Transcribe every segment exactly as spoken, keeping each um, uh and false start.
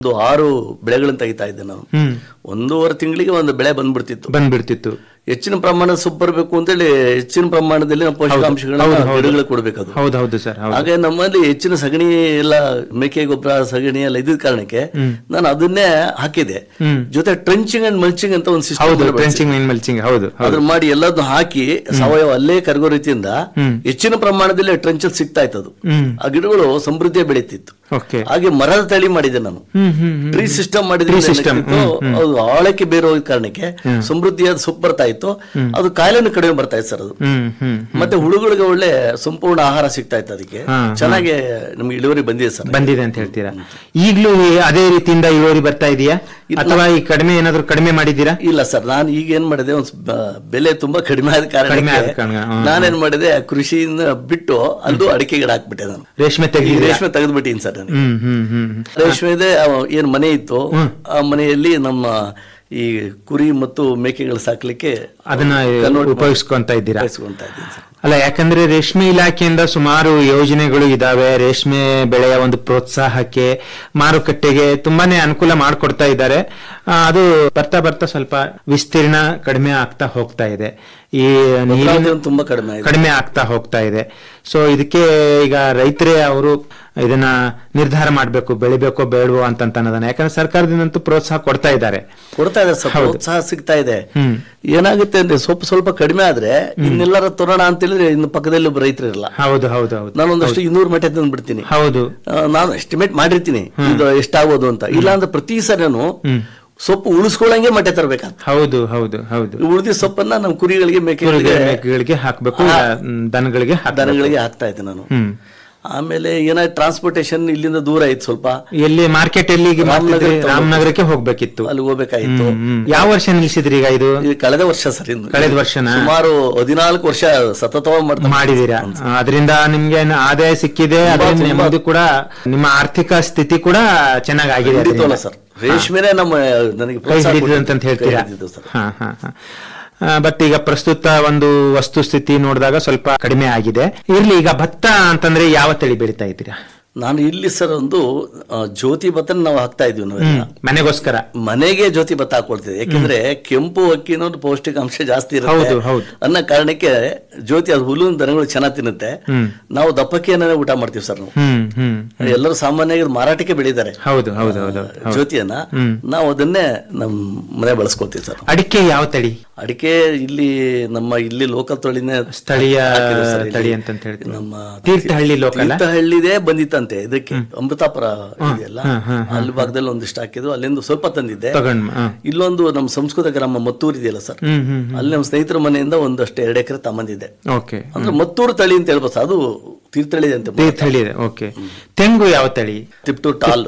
ಒಂದು ಆರು ಬೆಳೆಗಳನ್ನು ತೆಗಿತಾ ಇದ್ದೆ ನಾನು. ಒಂದೂವರೆ ತಿಂಗಳಿಗೆ ಒಂದು ಬೆಳೆ ಬಂದ್ಬಿಡ್ತಿತ್ತು ಬಂದ್ಬಿಡ್ತಿತ್ತು ಹೆಚ್ಚಿನ ಪ್ರಮಾಣದ ಸೊಪ್ಪು ಬರಬೇಕು ಅಂತೇಳಿ ಹೆಚ್ಚಿನ ಪ್ರಮಾಣದಲ್ಲಿ ನಾವು ಪೋಷಕಾಂಶಗಳನ್ನ ಗಿಡಗಳಿಗೆ ಕೊಡಬೇಕು. ಹೌದೌದು ಸರ್. ಹಾಗೆ ನಮ್ಮಲ್ಲಿ ಹೆಚ್ಚಿನ ಸಗಣಿ ಎಲ್ಲ ಮೇಕೆ ಗೊಬ್ಬರ ಸಗಣಿ ಎಲ್ಲ ಇದ್ದ ಕಾರಣಕ್ಕೆ ನಾನು ಅದನ್ನೇ ಹಾಕಿದೆ. ಜೊತೆ ಟ್ರೆಂಚಿಂಗ್ ಅಂಡ್ ಮಲ್ಚಿಂಗ್ ಅಂತ ಒಂದು ಸಿಸ್ಟಮ್ ಅದ್ರ ಮಾಡಿ ಎಲ್ಲದನ್ನು ಹಾಕಿ ಸಾವಯವ ಅಲ್ಲೇ ಕರಗೋ ರೀತಿಯಿಂದ ಹೆಚ್ಚಿನ ಪ್ರಮಾಣದಲ್ಲಿ ಟ್ರೆಂಚ್ ಸಿಗ್ತಾ ಇತ್ತು. ಅದು ಆ ಗಿಡಗಳು ಸಮೃದ್ಧಿಯ ಬೆಳೀತಿತ್ತು. ಹಾಗೆ ಮರದ ತಳಿ ಮಾಡಿದೆ ನಾನು, ಟ್ರೀ ಸಿಸ್ಟಮ್ ಮಾಡಿದ್ರೆ ಅದು ಆಳಕ್ಕೆ ಬೇರೆ ಹೋದ ಕಾರಣಕ್ಕೆ ಸಮೃದ್ಧಿಯಾದ ಸೊಪ್ಪು ಬರ್ತಾ ಇತ್ತು. ಅದು ಕಾಯಿಲೆನೂ ಕಡಿಮೆ ಬರ್ತಾ ಇತ್ತು ಸರ್. ಅದು ಮತ್ತೆ ಹುಳುಗಳಿಗೆ ಒಳ್ಳೆ ಸಂಪೂರ್ಣ ಆಹಾರ ಸಿಗ್ತಾ ಇತ್ತು. ಅದಕ್ಕೆ ಚೆನ್ನಾಗಿ ನಮ್ಗೆ ಇಳುವರಿ ಬಂದಿದೆ ಸರ್. ಬಂದಿದೆ ಅಂತ ಹೇಳ್ತೀರಾ? ಈಗಲೂ ಅದೇ ರೀತಿಯಿಂದ ಇಳುವರಿ ಬರ್ತಾ ಇದೆಯಾ ಅಥವಾ ಈ ಕಡಿಮೆ ಏನಾದ್ರು ಕಡಿಮೆ ಮಾಡಿದ್ದೀರಾ? ಇಲ್ಲ ಸರ್, ನಾನು ಈಗ ಏನ್ ಮಾಡಿದೆ, ಒಂದು ಬೆಲೆ ತುಂಬಾ ಕಡಿಮೆ ಆದ ಕಾರಣ ನಾನೇನ್ ಮಾಡಿದೆ, ಕೃಷಿಯಿಂದ ಬಿಟ್ಟು ಅಲ್ಲೂ ಅಡಿಕೆ ಗಿಡ ಹಾಕ್ಬಿಟ್ಟೆ ನಾನು. ರೇಷ್ಮೆ ರೇಷ್ಮೆ ತೆಗೆದ್ಬಿಟ್ಟಿನಿ ಸರ್. ರೇಷ್ಮೆ ಇದೆ ಏನ್ ಮನೆ ಇತ್ತು, ಆ ಮನೆಯಲ್ಲಿ ನಮ್ಮ ಈ ಕುರಿ ಮತ್ತು ಮೇಕೆಗಳು ಸಾಕ್ಲಿಕ್ಕೆ ಅದನ್ನ ಉಪಯೋಗಿಸ್ಕೊಂತ ಇದ್ದೀರಾ? ಅಲ್ಲ, ಯಾಕಂದ್ರೆ ರೇಷ್ಮೆ ಇಲಾಖೆಯಿಂದ ಸುಮಾರು ಯೋಜನೆಗಳು ಇದಾವೆ. ರೇಷ್ಮೆ ಬೆಳೆಯ ಒಂದು ಪ್ರೋತ್ಸಾಹಕ್ಕೆ, ಮಾರುಕಟ್ಟೆಗೆ ತುಂಬಾನೇ ಅನುಕೂಲ ಮಾಡಿಕೊಡ್ತಾ ಇದ್ದಾರೆ. ಅದು ಬರ್ತಾ ಬರ್ತಾ ಸ್ವಲ್ಪ ವಿಸ್ತೀರ್ಣ ಕಡಿಮೆ ಆಗ್ತಾ ಹೋಗ್ತಾ ಇದೆ. ಈ ನೀರಿನ ತುಂಬಾ ಕಡಿಮೆ ಕಡಿಮೆ ಆಗ್ತಾ ಹೋಗ್ತಾ ಇದೆ. ಸೊ ಇದಕ್ಕೆ ಈಗ ರೈತರೇ ಅವರು ಇದನ್ನ ನಿರ್ಧಾರ ಮಾಡ್ಬೇಕು, ಬೆಳಿಬೇಕೋ ಬೇಡವೋ ಅಂತ ಅನ್ನೋದನ್ನ. ಯಾಕಂದ್ರೆ ಸರ್ಕಾರದಿಂದಂತೂ ಪ್ರೋತ್ಸಾಹ ಕೊಡ್ತಾ ಇದ್ದಾರೆ ಕೊಡ್ತಾ ಇದೆ ಪ್ರೋತ್ಸಾಹ ಸಿಗ್ತಾ ಇದೆ. ಏನಾಗುತ್ತೆ ಅಂದ್ರೆ ಸ್ವಲ್ಪ ಸ್ವಲ್ಪ ಕಡಿಮೆ ಆದ್ರೆ ಇನ್ನೆಲ್ಲರ ತೋರೋಣ ಅಂತ ಹೇಳಿದ್ರೆ ಇನ್ನು ಪಕ್ಕದಲ್ಲಿ ಒಬ್ಬ ರೈತರು ಇರಲ್ಲ. ಹೌದು ಹೌದು ಹೌದು. ನಾನೊಂದಷ್ಟು ಇನ್ನೂರು ಮಟ್ಟೆ ತಂದ್ಬಿಡ್ತೀನಿ. ಹೌದು, ನಾನು ಎಸ್ಟಿಮೇಟ್ ಮಾಡಿರ್ತೀನಿ ಇದು ಎಷ್ಟಾಗೋದು ಅಂತ. ಇಲ್ಲ ಅಂದ್ರೆ ಪ್ರತಿ ಸರಿ ನಾನು ಸೊಪ್ಪು ಉಳಿಸ್ಕೊಳ್ಳಂಗೆ ಮಟ್ಟೆ ತರಬೇಕಾಗ್ತದೆ. ಹೌದು ಹೌದು ಹೌದು. ಉಳಿದ ಸೊಪ್ಪನ್ನ ನಮ್ಮ ಕುರಿಗಳಿಗೆ ಮೇಕೆಗಳಿಗೆ ಮೇಕೆಗಳಿಗೆ ಹಾಕ್ಬೇಕು, ದನಗಳಿಗೆ ದನಗಳಿಗೆ ಹಾಕ್ತಾ ಇದ್ದೆ ನಾನು. ಆಮೇಲೆ ಏನಾಯ್ತು, ಟ್ರಾನ್ಸ್ಪೋರ್ಟೇಶನ್ ಇಲ್ಲಿಂದ ದೂರ ಆಯ್ತು ಸ್ವಲ್ಪ. ಎಲ್ಲಿ ಮಾರ್ಕೆಟ್ ಎಲ್ಲಿಗೆ? ರಾಮನಗರಕ್ಕೆ ಹೋಗ್ಬೇಕಿತ್ತು, ಅಲ್ಲಿ ಹೋಗ್ಬೇಕಾಯ್ತು. ಯಾವ ವರ್ಷ ನಿಲ್ಸಿದ್ರಿ ಈಗ? ಇದು ಕಳೆದ ವರ್ಷ ಸರ್. ಕಳೆದ ವರ್ಷ ಸುಮಾರು ಹದಿನಾಲ್ಕು ವರ್ಷ ಸತತವಾಗಿ ಮಾಡಿದೀರಾ. ಅದರಿಂದ ನಿಮ್ಗೆ ಆದಾಯ ಸಿಕ್ಕಿದೆ, ಅದರಿಂದ ಕೂಡ ನಿಮ್ಮ ಆರ್ಥಿಕ ಸ್ಥಿತಿ ಕೂಡ ಚೆನ್ನಾಗಿದೆ ಸರ್. ರೇಷ್ಮೆನೇ ನಮ್ಮ ನನಗೆ ಅಂತ ಹೇಳ್ತೀರಾ? ಹಾ ಹಾ ಹಾ. ಬಟ್ ಈಗ ಪ್ರಸ್ತುತ ಒಂದು ವಸ್ತುಸ್ಥಿತಿ ನೋಡಿದಾಗ ಸ್ವಲ್ಪ ಕಡಿಮೆ ಆಗಿದೆ. ಇರ್ಲಿ, ಈಗ ಭತ್ತ ಅಂತಂದ್ರೆ ಯಾವ ತಳಿ ಬೆಳಿತಾ ಇದ್ದೀರಾ? ನಾನು ಇಲ್ಲಿ ಸರ್ ಒಂದು ಜ್ಯೋತಿ ಭತ್ತ ನಾವು ಹಾಕ್ತಾ ಇದೀವಿ ನಾವೆಲ್ಲ ಮನೆಗೋಸ್ಕರ. ಮನೆಗೆ ಜ್ಯೋತಿ ಭತ್ತ ಹಾಕೊಳ್ತಿದ್ವಿ. ಯಾಕಂದ್ರೆ ಕೆಂಪು ಅಕ್ಕಿ ಅನ್ನೋದು ಪೌಷ್ಟಿಕಾಂಶ ಜಾಸ್ತಿ ಇರುತ್ತೆ ಅನ್ನೋ ಕಾರಣಕ್ಕೆ ಜ್ಯೋತಿ, ಅದು ಹುಲ್ಲು ದನಗಳು ಚೆನ್ನಾಗಿ ತಿನ್ನುತ್ತೆ. ನಾವು ದಪ್ಪಕ್ಕಿಯನ್ನೇ ಊಟ ಮಾಡ್ತೀವಿ ಸರ್. ನಾವು ಎಲ್ಲರೂ ಸಾಮಾನ್ಯವಾಗಿ ಮಾರಾಟಕ್ಕೆ ಬೆಳೀತಾರೆ ಜ್ಯೋತಿಯನ್ನ. ನಾವು ಅದನ್ನೇ ನಮ್ ಮನೆ ಬಳಸ್ಕೊಳ್ತೀವಿ ಸರ್. ಅಡಿಕೆ ಯಾವ ತಳಿ? ಅಡಿಕೆ ಇಲ್ಲಿ ನಮ್ಮ ಇಲ್ಲಿ ಲೋಕಲ್ ತಳಿನೇ, ಸ್ಥಳೀಯ ತಳಿ ಅಂತ ಹೇಳ್ತೀವಿ. ನಮ್ಮ ತೀರ್ಥಹಳ್ಳಿ ಲೋಕಲ್ ತೀರ್ಥಹಳ್ಳಿದೇ ಬಂದಿತ್ತಂತೆ ಇದಕ್ಕೆ. ಅಮೃತಾಪುರ ಇದೆಯಲ್ಲ, ಅಲ್ಲಿ ಭಾಗದಲ್ಲಿ ಒಂದಿಷ್ಟು ಹಾಕಿದ್ರು. ಅಲ್ಲಿಂದ ಸ್ವಲ್ಪ ತಂದಿದ್ದೆ. ಇಲ್ಲೊಂದು ನಮ್ಮ ಸಂಸ್ಕೃತ ಗ್ರಾಮ ಮತ್ತೂರು ಇದೆಯಲ್ಲ ಸರ್, ಅಲ್ಲಿ ನಮ್ಮ ಸ್ನೇಹಿತರ ಮನೆಯಿಂದ ಒಂದಷ್ಟು ಎರಡು ಎಕರೆ ತಗೊಂಡಿದ್ದೆ. ಅಂದ್ರೆ ಮತ್ತೂರು ತಳಿ ಅಂತ ಹೇಳ್ಬೋದು. ಅದು ತೀರ್ಥಹಳ್ಳಿ ಅಂತ. ತೀರ್ಥಹಳ್ಳಿ. ಓಕೆ. ತೆಂಗು ಯಾವ ತಳಿ? ತಿಪ್ಟೂರು ಟಾಲ್.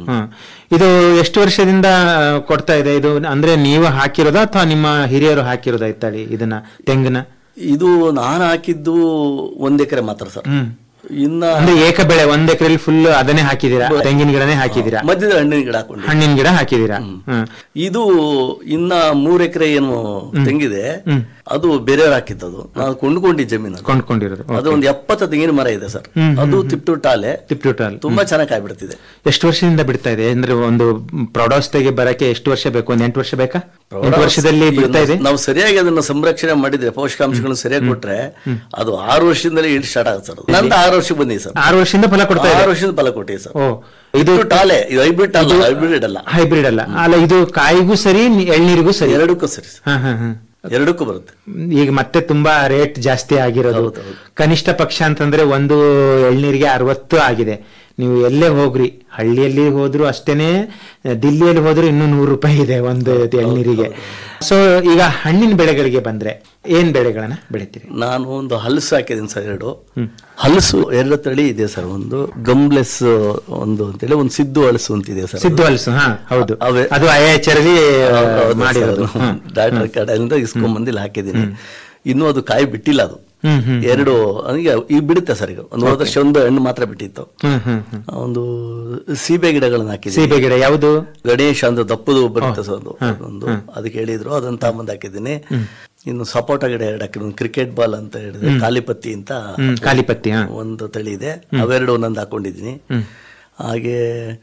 ಇದು ಎಷ್ಟು ವರ್ಷದಿಂದ ಕೊಡ್ತಾ ಇದೆ ಇದು? ಅಂದ್ರೆ ನೀವು ಹಾಕಿರೋದಾ ಅಥವಾ ನಿಮ್ಮ ಹಿರಿಯರು ಹಾಕಿರೋದಾ ಈ ತಳಿ ಇದನ್ನ, ತೆಂಗಿನ? ಇದು ನಾನು ಹಾಕಿದ್ದು ಒಂದ್ ಎಕರೆ ಮಾತ್ರ ಸರ್. ಇನ್ನ ಏಕ ಬೆಳೆ ಒಂದ್ ಎಕರೆಲಿ ಫುಲ್ ಅದನ್ನೇ ಹಾಕಿದೀರಾ? ತೆಂಗಿನ ಗಿಡನೇ ಹಾಕಿದೀರಾ? ಮಧ್ಯದ ಹಣ್ಣಿನ ಗಿಡ ಹಾಕೊಂಡು ಹಣ್ಣಿನ ಗಿಡ ಹಾಕಿದೀರಾ? ಇದು ಇನ್ನ ಮೂರ್ ಎಕರೆ ಏನು ತೆಂಗಿದೆ, ಅದು ಬೇರೆಯವ್ರು ಹಾಕಿದ್ದದು. ನಾವು ಕೊಂಡ್ಕೊಂಡಿದ್ದ ಜಮೀನು, ಕೊಂಡ್ಕೊಂಡಿರೋದು. ಅದು ಒಂದು ಎಪ್ಪತ್ತು ತೆಂಗಿನ ಮರ ಇದೆ ಸರ್. ಅದು ತಿಪ್ಟೂರು ಟಾಲೆ. ತಿಪ್ಟೂರು ಟಾಲ್ ತುಂಬಾ ಚೆನ್ನಾಗಿ ಕಾಯಿ ಬಿಡ್ತಿದೆ. ಎಷ್ಟು ವರ್ಷದಿಂದ ಬಿಡ್ತಾ ಇದೆ? ಅಂದ್ರೆ ಒಂದು ಪ್ರೌಢಾವಸ್ಥೆಗೆ ಬರಕ್ಕೆ ಎಷ್ಟು ವರ್ಷ ಬೇಕು? ಒಂದ್ ಎಂಟು ವರ್ಷ ಬೇಕಾ? ಎಂಟು ವರ್ಷದಲ್ಲಿ ಬಿಡ್ತಾ ಇದೆ. ನಾವು ಸರಿಯಾಗಿ ಅದನ್ನ ಸಂರಕ್ಷಣೆ ಮಾಡಿದ್ರೆ, ಪೋಷಕಾಂಶಗಳನ್ನು ಸರಿಯಾಗಿ ಕೊಟ್ರೆ ಅದು ಆರು ವರ್ಷದಿಂದಲೇ ಇಳಿ ಸ್ಟಾರ್ಟ್ ಆಗುತ್ತೆ ಸರ್. ನಂತ ಆರು ವರ್ಷಕ್ಕೆ ಬಂದಿದೆ ಸರ್. ಆರು ವರ್ಷದಿಂದ ಫಲ ಕೊಡ್ತಾ ಇದೆ. ಆರು ವರ್ಷದ ಫಲ ಕೊಟ್ಟಿದೆ ಸರ್. ಇದು ಟಾಲೆ, ಇದು ಹೈಬ್ರಿಡ್ ಅಲ್ಲ. ಹೈಬ್ರಿಡ್ ಅಲ್ಲ. ಹೈಬ್ರಿಡ್ ಅಲ್ಲ ಅಲ್ಲ ಇದು ಕಾಯಿಗೂ ಸರಿ, ಎಳ್ನೀರಿಗೂ ಸರಿ, ಎರಡಕ್ಕೂ ಸರಿ. ಎರಡಕ್ಕೂ ಬರುತ್ತೆ. ಈಗ ಮತ್ತೆ ತುಂಬಾ ರೇಟ್ ಜಾಸ್ತಿ ಆಗಿರೋದು. ಕನಿಷ್ಠ ಪಕ್ಷ ಅಂತಂದ್ರೆ ಒಂದು ಎಳ್ನೀರಿಗೆ ಅರವತ್ತು ಆಗಿದೆ. ನೀವು ಎಲ್ಲೇ ಹೋಗ್ರಿ, ಹಳ್ಳಿಯಲ್ಲಿ ಹೋದ್ರು ಅಷ್ಟೇನೆ, ದಿಲ್ಲಿಯಲ್ಲಿ ಹೋದ್ರು ಇನ್ನೂ ನೂರು ರೂಪಾಯಿ ಇದೆ ಒಂದು ಎಳ್ನೀರಿಗೆ. ಸೊ ಈಗ ಹಣ್ಣಿನ ಬೆಳೆಗಳಿಗೆ ಬಂದ್ರೆ ಏನ್ ಬೆಳೆಗಳನ್ನ ಬೆಳಿತೀರಿ? ನಾನು ಒಂದು ಹಲಸು ಹಾಕಿದ್ದೀನಿ ಸರ್. ಎರಡು ಹಲಸು, ಎರಡು ತಳಿ ಇದೆ ಸರ್. ಒಂದು ಗಮ್ಲೆಸ್ ಒಂದು ಅಂತೇಳಿ, ಒಂದು ಸಿದ್ದು ಹಲಸು ಅಂತಿದೆ ಸರ್. ಸಿದ್ದು ಹಲಸು, ಹಾ ಹೌದು. ಅದು ಐ ಎಚ್ ಆರ್ ಮಾಡಿರೋದು. ಡಾಕ್ಟರ್ ಕಡೆಯಿಂದ ಇಸ್ಕೊಂಡ್ ಇಲ್ಲಿ ಹಾಕಿದ್ದೀನಿ. ಇನ್ನೂ ಅದು ಕಾಯಿ ಬಿಟ್ಟಿಲ್ಲ. ಅದು ಎರಡು ಈಗ ಈಗ ಬಿಡುತ್ತೆ ಸರ್. ಈಗ ಒಂದು ಹೋದ ವರ್ಷ ಒಂದು ಹಣ್ಣು ಮಾತ್ರ ಬಿಟ್ಟಿತ್ತು. ಒಂದು ಸೀಬೆ ಗಿಡಗಳನ್ನ ಹಾಕಿದ್ದೀನಿ. ಸೀಬೆ ಗಿಡ ಯಾವುದು? ಗಣೇಶ ಅಂತ ದಪ್ಪದು ಬರುತ್ತೆ ಸರ್. ಒಂದು ಅದಕ್ಕೆ ಹೇಳಿದ್ರು, ಅದನ್ನ ತಗೊಂಬಂದು ಹಾಕಿದ್ದೀನಿ. ಇನ್ನು ಸಪೋಟ ಗಿಡ ಎರಡು ಹಾಕಿದ್ರು. ಒಂದು ಕ್ರಿಕೆಟ್ ಬಾಲ್ ಅಂತ ಹೇಳಿದ್ರೆ ಕಾಲಿಪತ್ತಿ ಅಂತ ಕಾಲಿಪತ್ತಿ ಒಂದು ತಳಿ ಇದೆ. ಅವೆರಡು ಒಂದೊಂದು ಹಾಕೊಂಡಿದ್ದೀನಿ. ಹಾಗೆ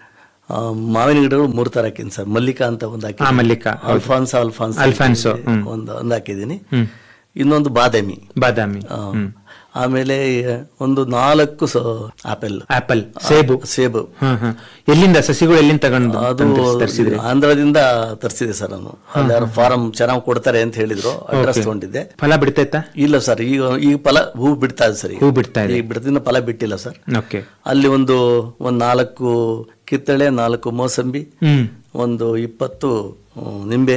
ಮಾವಿನ ಗಿಡಗಳು ಮೂರ್ ತರ ಹಾಕಿನಿ ಸರ್. ಮಲ್ಲಿಕಾ ಅಂತ ಒಂದು ಹಾಕಿ, ಮಲ್ಲಿಕಾ, ಅಲ್ಫಾನ್ಸಾ ಅಲ್ಫಾನ್ಸ್ ಅಲ್ಫಾನ್ಸೋ ಒಂದು ಒಂದು ಹಾಕಿದೀನಿ. ಇನ್ನೊಂದು ಬಾದಾಮಿ ಬಾದಾಮಿ ಆಮೇಲೆ ಒಂದು ನಾಲ್ಕು ಆಪಲ್ ಆಪಲ್ ಸೇಬು ಸೇಬು ಎಲ್ಲಿಂದ ಸಸಿಗಳು ಎಲ್ಲಿಂದ ತಗೊಂಡು? ಅದು ಆಂಧ್ರದಿಂದ ತರಿಸಿದೆ ಸರ್. ನಾನು ಯಾರು ಫಾರಂ ಚೆನ್ನಾಗಿ ಕೊಡ್ತಾರೆ ಅಂತ ಹೇಳಿದ್ರು, ಅಡ್ರೆಸ್ ತಗೊಂಡಿದ್ದೆ. ಫಲ ಬಿಡ್ತೈತಾ? ಇಲ್ಲ ಸರ್, ಈಗ ಈಗ ಫಲ ಹೂ ಬಿಡ್ತಾ ಇದೆ ಸರ್. ಹೂ ಬಿಡ್ತಾ ಇದೆ, ಈಗ ಬಿಡದಿಂದ ಫಲ ಬಿಟ್ಟಿಲ್ಲ ಸರ್. ಓಕೆ. ಅಲ್ಲಿ ಒಂದು ಒಂದ್ ನಾಲ್ಕು ಕಿತ್ತಳೆ, ನಾಲ್ಕು ಮೋಸಂಬಿ, ಒಂದು ಇಪ್ಪತ್ತು ನಿಂಬೆ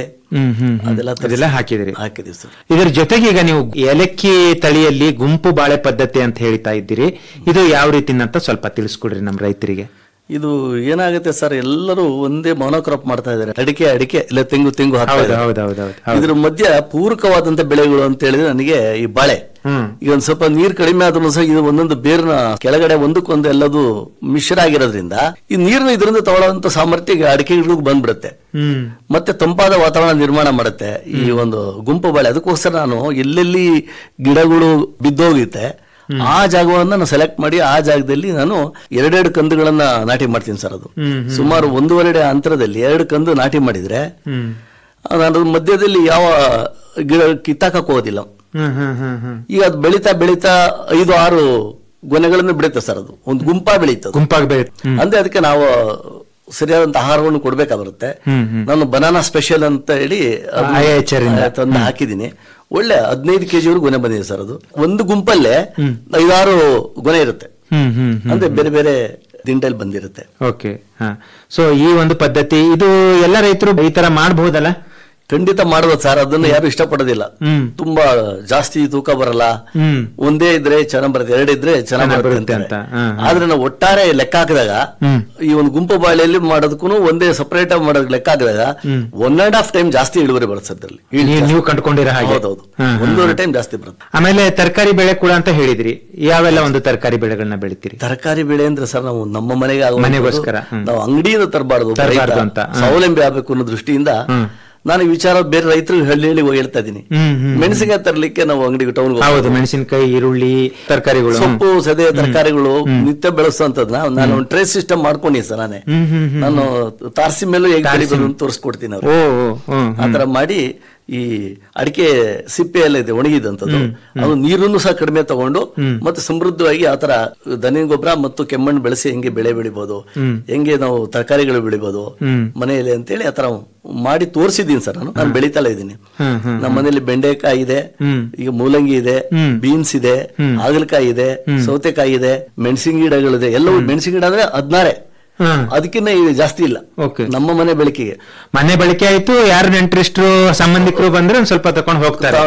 ಅದೆಲ್ಲ ಹಾಕಿದ್ರಿ ಹಾಕಿದ್ವಿ ಸರ್. ಇದರ ಜೊತೆಗೆ ಈಗ ನೀವು ಏಲಕ್ಕಿ ತಳಿಯಲ್ಲಿ ಗುಂಪು ಬಾಳೆ ಪದ್ಧತಿ ಅಂತ ಹೇಳ್ತಾ ಇದ್ದೀರಿ, ಇದು ಯಾವ ರೀತಿ ಅಂತ ಸ್ವಲ್ಪ ತಿಳಿಸ್ಕೊಡ್ರಿ ನಮ್ಮ ರೈತರಿಗೆ. ಇದು ಏನಾಗುತ್ತೆ ಸರ್, ಎಲ್ಲರೂ ಒಂದೇ ಮೊನೋಕ್ರಾಪ್ ಮಾಡ್ತಾ ಇದಾರೆ. ಅಡಿಕೆ ಅಡಿಕೆ ಇಲ್ಲ ತೆಂಗು ತೆಂಗು ಹಾಕ್ತಾ ಇದ್ದಾರೆ. ಇದ್ರ ಮಧ್ಯ ಪೂರಕವಾದಂತ ಬೆಳೆಗಳು ಅಂತ ಹೇಳಿದ್ರೆ ನನಗೆ ಈ ಬಾಳೆ. ಈಗ ಒಂದ್ ಸ್ವಲ್ಪ ನೀರ್ ಕಡಿಮೆ ಆದ್ರೂ ಸಹ ಇದು ಒಂದೊಂದು ಬೇರ್ನ ಕೆಳಗಡೆ ಒಂದಕ್ಕೊಂದು ಎಲ್ಲದು ಮಿಶ್ರ ಆಗಿರೋದ್ರಿಂದ ಈ ನೀರನ್ನ ಇದರಿಂದ ತಗೊಳ್ಳೋಂತ ಸಾಮರ್ಥ್ಯ ಅಡಿಕೆ ಗಿಡಗಳಿಗೆ ಬಂದ್ಬಿಡುತ್ತೆ. ಮತ್ತೆ ತಂಪಾದ ವಾತಾವರಣ ನಿರ್ಮಾಣ ಮಾಡುತ್ತೆ ಈ ಒಂದು ಗುಂಪು ಬಾಳೆ. ಅದಕ್ಕೋಸ್ಕರ ನಾನು ಎಲ್ಲೆಲ್ಲಿ ಗಿಡಗಳು ಬಿದ್ದೋಗುತ್ತೆ ಆ ಜಾಗವನ್ನ ನಾನು ಸೆಲೆಕ್ಟ್ ಮಾಡಿ ಆ ಜಾಗದಲ್ಲಿ ನಾನು ಎರಡೆರಡು ಕಂದುಗಳನ್ನ ನಾಟಿ ಮಾಡ್ತೀನಿ ಸರ್. ಅದು ಸುಮಾರು ಒಂದೂವರೆ ಅಂತರದಲ್ಲಿ ಎರಡು ಕಂದು ನಾಟಿ ಮಾಡಿದ್ರೆ ನಾನು ಮಧ್ಯದಲ್ಲಿ ಯಾವ ಗಿಡ ಕಿತ್ತಾಕಕ್ ಹೋಗೋದಿಲ್ಲ. ಈಗ ಅದು ಬೆಳೀತಾ ಬೆಳೀತಾ ಐದು ಆರು ಗೊನೆಗಳನ್ನು ಬೆಳೀತಾ ಸರ್. ಅದು ಒಂದು ಗುಂಪಾ ಬೆಳೀತದೆ, ಗುಂಪಾಗಿ ಬೆಳೀತದೆ. ಅಂದ್ರೆ ಅದಕ್ಕೆ ನಾವು ಸರಿಯಾದಂತ ಆಹಾರವನ್ನು ಕೊಡ್ಬೇಕಾಗಿರುತ್ತೆ. ನಾನು ಬನಾನಾ ಸ್ಪೆಷಲ್ ಅಂತ ಹೇಳಿ ತಂದು ಹಾಕಿದೀನಿ. ಒಳ್ಳೆ ಹದಿನೈದು ಕೆಜಿವರೆಗೂ ಗೊನೆ ಬಂದಿದೆ ಸರ್. ಅದು ಒಂದು ಗುಂಪಲ್ಲೇ ಐದಾರು ಗೊನೆ ಇರುತ್ತೆ, ಅಂದ್ರೆ ಬೇರೆ ಬೇರೆ ದಿಂಡಲ್ಲಿ ಬಂದಿರುತ್ತೆ. ಓಕೆ. ಸೊ ಈ ಒಂದು ಪದ್ಧತಿ ಇದು ಎಲ್ಲ ರೈತರು ಈ ತರ ಮಾಡಬಹುದಲ್ಲ? ಖಂಡಿತ ಮಾಡಬಹುದು ಸರ್. ಅದನ್ನು ಯಾರು ಇಷ್ಟಪಡೋದಿಲ್ಲ. ತುಂಬಾ ಜಾಸ್ತಿ ತೂಕ ಬರಲ್ಲ, ಒಂದೇ ಇದ್ರೆ ಚೆನ್ನಾಗ್ ಬರುತ್ತೆ, ಎರಡಿದ್ರೆ ಚೆನ್ನಾಗ್ ಬರುತ್ತೆ ಅಂತ. ಆದ್ರೆ ನಾವು ಒಟ್ಟಾರೆ ಲೆಕ್ಕ ಹಾಕಿದಾಗ ಈ ಒಂದು ಗುಂಪು ಬಾಳೆಯಲ್ಲಿ ಮಾಡೋದಕ್ಕೂ ಒಂದೇ ಸಪರೇಟ್ ಆಗಿ ಮಾಡೋದಕ್ಕೆ ಲೆಕ್ಕ ಹಾಕಿದಾಗ ಒನ್ ಅಂಡ್ ಹಾಫ್ ಟೈಮ್ ಜಾಸ್ತಿ ಇಳುವರಿ ಬರುತ್ತೆ ಅದ್ರಲ್ಲಿ. ನೀವು ಕಂಡುಕೊಂಡಿರೋ ಹಾಗೆ? ಹೌದೌದು, ಒಂದೂವರೆ ಟೈಮ್ ಜಾಸ್ತಿ ಬರುತ್ತೆ. ಆಮೇಲೆ ತರಕಾರಿ ಬೆಳೆ ಕೂಡ ಅಂತ ಹೇಳಿದ್ರಿ, ಯಾವೆಲ್ಲ ಒಂದು ತರಕಾರಿ ಬೆಳೆಗಳನ್ನ ಬೆಳಿತೀರಿ? ತರಕಾರಿ ಬೆಳೆ ಅಂದ್ರೆ ಸರ್ ನಾವು ನಮ್ಮ ಮನೆಗೆ ಮನೆಗೋಸ್ಕರ ನಾವು ಅಂಗಡಿಯಿಂದ ತರಬಾರ್ದು ಅಂತ ಸ್ವಾವಲಂಬಿ ಆಗ್ಬೇಕು ಅನ್ನೋ ದೃಷ್ಟಿಯಿಂದ ನಾನು ವಿಚಾರ ಬೇರೆ ರೈತರಿಗೆ ಹಳ್ಳಿ ಹೇಳಿ ಹೇಳ್ತಾ ಇದೀನಿ. ಮೆಣಸಿನಕಾಯಿ ತರಲಿಕ್ಕೆ ನಾವು ಅಂಗಡಿಗೆ ಟೌನ್ ಹೌದು, ಮೆಣಸಿನಕಾಯಿ, ಈರುಳ್ಳಿ, ತರಕಾರಿಗಳು, ಸೊಪ್ಪು, ಸದೆ ತರಕಾರಿಗಳು ನಿತ್ಯ ಬೆಳೆಸುವಂತದ್ನ ನಾನು ಒಂದು ಟ್ರೇಸ್ ಸಿಸ್ಟಮ್ ಮಾಡ್ಕೊಂಡಿ ಸರ್. ನಾನೇ ನಾನು ತಾರಸಿ ಮೇಲೂ ಹೇಗೆ ಬೆಳಿಬೋದು ಅಂತ ತೋರಿಸ್ಕೊಡ್ತೀನಿ ಅವ್ರು. ಆತರ ಮಾಡಿ ಈ ಅಡಿಕೆ ಸಿಪ್ಪೆ ಎಲ್ಲ ಇದೆ ಒಣಗಿದಂಥದ್ದು, ಅದು ನೀರನ್ನು ಸಹ ಕಡಿಮೆ ತಗೊಂಡು ಮತ್ತೆ ಸಮೃದ್ಧವಾಗಿ ಆತರ ದನಿ ಗೊಬ್ಬರ ಮತ್ತು ಕೆಮ್ಮಣ್ಣು ಬೆಳೆಸಿ ಹೆಂಗೆ ಬೆಳೆ ಬೆಳಿಬಹುದು, ಹೆಂಗೆ ನಾವು ತರಕಾರಿಗಳು ಬೆಳಿಬಹುದು ಮನೆಯಲ್ಲಿ ಅಂತೇಳಿ ಆತರ ಮಾಡಿ ತೋರಿಸಿದೀನಿ ಸರ್. ನಾನು ನಾನು ಬೆಳಿತಾಳೆ ಇದ್ದೀನಿ. ನಮ್ಮ ಮನೆಯಲ್ಲಿ ಬೆಂಡೆಕಾಯಿ ಇದೆ, ಈಗ ಮೂಲಂಗಿ ಇದೆ, ಬೀನ್ಸ್ ಇದೆ, ಹಾಗಲಕಾಯಿ ಇದೆ, ಸೌತೆಕಾಯಿ ಇದೆ, ಮೆಣಸಿನ ಗಿಡಗಳಿದೆ. ಎಲ್ಲವೂ ಮೆಣಸಿನ ಗಿಡ ಅಂದ್ರೆ ಹದಿನಾರೇ, ಅದಕ್ಕಿಂತ ಜಾಸ್ತಿ ಇಲ್ಲ ನಮ್ಮ ಮನೆ ಬೆಳಕಿಗೆ. ಮನೆ ಬಳಕೆ ಆಯ್ತು, ಯಾರು ನೆಂಟರಿಷ್ಟರು ಸಂಬಂಧಿಕರು ಬಂದ್ರೆ ಒಂದ್ ಸ್ವಲ್ಪ ತಗೊಂಡು ಹೋಗ್ತಾರೆ.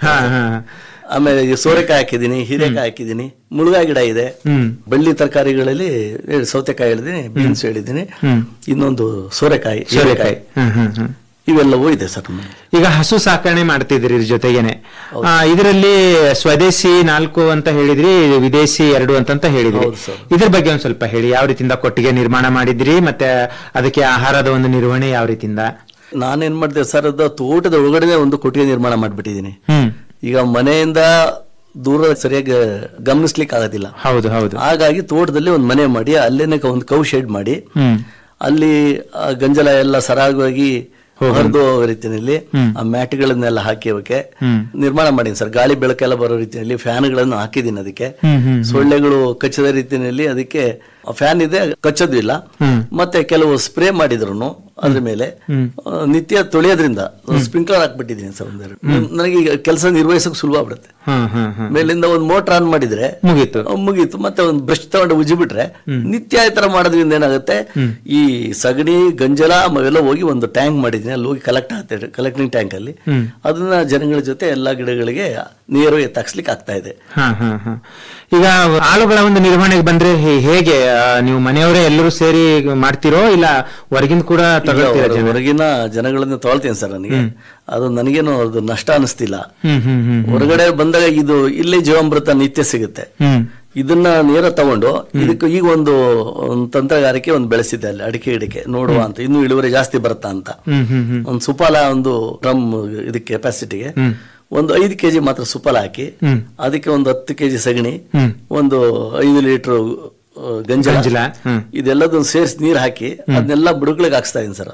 ಆಮೇಲೆ ಸೋರೆಕಾಯಿ ಹಾಕಿದೀನಿ, ಹೀರೆಕಾಯಿ ಹಾಕಿದೀನಿ, ಮುಳುಗಾಯಿ ಗಿಡ ಇದೆ. ಬಳ್ಳಿ ತರಕಾರಿಗಳಲ್ಲಿ ಸೌತೆಕಾಯಿ ಹೇಳಿದೀನಿ, ಬೀನ್ಸ್ ಹೇಳಿದೀನಿ, ಇನ್ನೊಂದು ಸೋರೆಕಾಯಿ, ಸೋರೆಕಾಯಿ ಇವೆಲ್ಲವೂ ಇದೆ ಸರ್. ಈಗ ಹಸು ಸಾಕಣೆ ಮಾಡ್ತಿದ್ರಿ ಇದ್ರ ಜೊತೆಗೇನೆ, ಇದರಲ್ಲಿ ಸ್ವದೇಶಿ ನಾಲ್ಕು ಅಂತ ಹೇಳಿದ್ರಿ, ವಿದೇಶಿ ಎರಡು ಅಂತ ಹೇಳಿದ್ರಿ. ಇದ್ರ ಬಗ್ಗೆ ಒಂದ್ ಸ್ವಲ್ಪ ಹೇಳಿ, ಯಾವ ರೀತಿಯಿಂದ ಕೊಟ್ಟಿಗೆ ನಿರ್ಮಾಣ ಮಾಡಿದ್ರಿ, ಮತ್ತೆ ಅದಕ್ಕೆ ಆಹಾರದ ಒಂದು ನಿರ್ವಹಣೆ ಯಾವ ರೀತಿಯಿಂದ? ನಾನೇನ್ ಮಾಡಿದೆ ಸರ್, ಅದು ತೋಟದ ಒಳಗಡೆ ಒಂದು ಕೊಟ್ಟಿಗೆ ನಿರ್ಮಾಣ ಮಾಡ್ಬಿಟ್ಟಿದೀನಿ. ಈಗ ಮನೆಯಿಂದ ದೂರ ಸರಿಯಾಗಿ ಗಮನಿಸ್ಲಿಕ್ಕೆ ಆಗೋದಿಲ್ಲ. ಹೌದು ಹೌದು. ಹಾಗಾಗಿ ತೋಟದಲ್ಲಿ ಒಂದು ಮನೆ ಮಾಡಿ ಅಲ್ಲೇನೆ ಒಂದು ಕೌ ಶೆಡ್ ಮಾಡಿ ಅಲ್ಲಿ ಗಂಜಲ ಎಲ್ಲ ಸರಾಗವಾಗಿ ಹರಿದು ಹೋಗೋ ರೀತಿಯಲ್ಲಿ ಆ ಮ್ಯಾಟ್ಗಳನ್ನೆಲ್ಲ ಹಾಕಿ ಅವಕ್ಕೆ ನಿರ್ಮಾಣ ಮಾಡೀನಿ ಸರ್. ಗಾಳಿ ಬೆಳಕೆಲ್ಲ ಬರೋ ರೀತಿಯಲ್ಲಿ ಫ್ಯಾನ್ಗಳನ್ನು ಹಾಕಿದೀನಿ. ಅದಕ್ಕೆ ಸೊಳ್ಳೆಗಳು ಕಚ್ಚದ ರೀತಿಯಲ್ಲಿ ಅದಕ್ಕೆ ಫ್ಯಾನ್ ಇದೆ, ಕಚ್ಚೋದು ಇಲ್ಲ. ಮತ್ತೆ ಕೆಲವು ಸ್ಪ್ರೇ ಮಾಡಿದ್ರು ಅದ್ರ ಮೇಲೆ ನಿತ್ಯ ತೊಳೆಯೋದ್ರಿಂದ ಸ್ಪ್ರಿಂಕ್ಲರ್ ಹಾಕ್ಬಿಟ್ಟಿದೀನಿ ಸರ್. ಒಂದೆರಡು ನನಗೆ ಈಗ ಕೆಲಸ ನಿರ್ವಹಿಸಕ್ಕೆ ಸುಲಭ ಆಗ್ಬಿಡುತ್ತೆ. ಮೇಲಿಂದ ಒಂದು ಮೋಟರ್ ಆನ್ ಮಾಡಿದ್ರೆ ಮುಗೀತು ಮುಗೀತು ಮತ್ತೆ ಒಂದು ಬ್ರಷ್ ತಗೊಂಡು ಉಜ್ಜಿ ಬಿಟ್ರೆ ನಿತ್ಯ ಈ ತರ ಮಾಡೋದ್ರಿಂದ ಏನಾಗುತ್ತೆ, ಈ ಸಗಣಿ ಗಂಜಲ ಅವೆಲ್ಲ ಹೋಗಿ ಒಂದು ಟ್ಯಾಂಕ್ ಮಾಡಿದೀನಿ, ಅಲ್ಲಿ ಹೋಗಿ ಕಲೆಕ್ಟ್ ಆಗ್ತದೆ. ಕಲೆಕ್ಟಿಂಗ್ ಟ್ಯಾಂಕ್ ಅಲ್ಲಿ ಅದನ್ನ ಜನಗಳ ಜೊತೆ ಎಲ್ಲಾ ಗಿಡಗಳಿಗೆ ನೀರು ಎತ್ತಾಕ್ಸ್ಲಿಕ್ಕೆ ಆಗ್ತಾ ಇದೆ. ಈಗ ಆಳುಗಳ ಒಂದು ನಿರ್ವಹಣೆಗೆ ಬಂದ್ರೆ ಹೇಗೆ ನೀವು ಮನೆಯವರೇ ಎಲ್ಲರೂ ಸೇರಿ ಮಾಡ್ತಿರೋ ಇಲ್ಲ ಹೊರಗಿನ ಕೂಡ ತಗೊಳ್ತೀರಾ? ಹೊರಗಿನ ಜನಗಳನ್ನ ತಗೊಳ್ತೀನಿ ಸರ್. ನನಗೆ ಅದು ನನಗೇನು ಅದು ನಷ್ಟ ಅನಿಸ್ತಿಲ್ಲ. ಹೊರಗಡೆ ಬಂದಾಗ ಇದು ಇಲ್ಲೇ ಜೀವಾಮೃತ ನಿತ್ಯ ಸಿಗುತ್ತೆ. ಇದನ್ನ ನೇರ ತಗೊಂಡು ಇದಕ್ಕೆ ಈಗ ಒಂದು ತಂತ್ರಗಾರಿಕೆ ಒಂದು ಬೆಳೆಸಿದ್ದೆ ಅಲ್ಲಿ ಅಡಿಕೆ ಗಿಡಕ್ಕೆ ನೋಡುವ ಅಂತ, ಇನ್ನೂ ಇಳುವರಿ ಜಾಸ್ತಿ ಬರುತ್ತಾ ಅಂತ. ಒಂದು ಸುಪಾಲ ಒಂದು ಡ್ರಮ್ ಇದಕ್ಕೆ ಕೆಪಾಸಿಟಿಗೆ ಒಂದು ಐದು ಕೆಜಿ ಮಾತ್ರ ಸುಪಾಲ ಹಾಕಿ ಅದಕ್ಕೆ ಒಂದು ಹತ್ತು ಕೆಜಿ ಸಗಣಿ, ಒಂದು ಐದು ಲೀಟರ್ ಗಂಜಲ ಇದೆಲ್ಲದನ್ನು ಸೇರಿಸಿ ನೀರ್ ಹಾಕಿ ಅದನ್ನೆಲ್ಲ ಬುಡಗಳಿಗೆ ಹಾಕ್ಸ್ತಾ ಇದೀನಿ ಸರ್.